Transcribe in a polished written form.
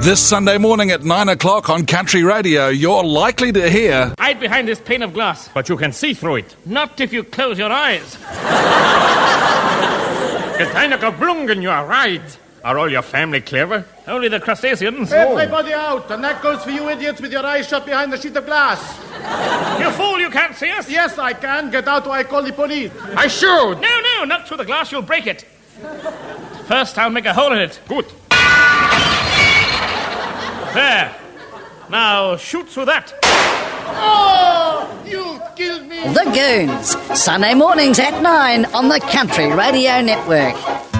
This Sunday morning at 9 o'clock on Country Radio, you're likely to hear... Hide behind this pane of glass, but you can see through it. Not if you close your eyes. Geseinige Blungen, you are right. Are all your family clever? Only the crustaceans. Everybody out, and that goes for you idiots with your eyes shut behind the sheet of glass. You fool, you can't see us? Yes, I can. Get out or I call the police. I shoot. No, not through the glass, you'll break it. First, I'll make a hole in it. Good. There. Now, shoot through that. Oh, you killed me. The Goons, Sunday mornings at 9 on the Country Radio Network.